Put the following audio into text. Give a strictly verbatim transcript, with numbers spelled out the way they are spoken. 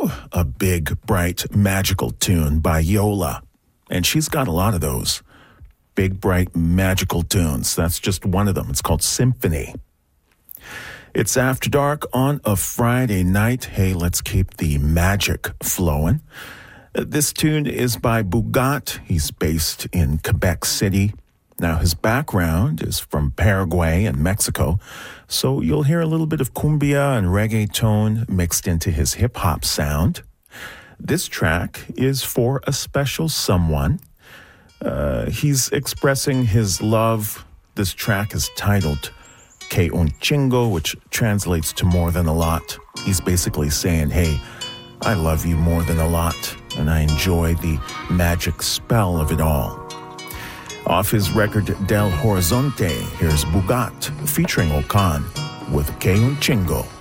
Whew, a big, bright, magical tune by Yola. And she's got a lot of those big, bright, magical tunes. That's just one of them. It's called Symphony. It's After Dark on a Friday night. Hey, let's keep the magic flowing. This tune is by Boogat. He's based in Quebec City. Now, his background is from Paraguay and Mexico, so you'll hear a little bit of cumbia and reggaeton mixed into his hip-hop sound. This track is for a special someone. Uh, he's expressing his love. This track is titled Que Un Chingo, which translates to more than a lot. He's basically saying, hey, I love you more than a lot, and I enjoy the magic spell of it all. Off his record Del Horizonte, here's Boogat featuring Okan with Que Un Chingo.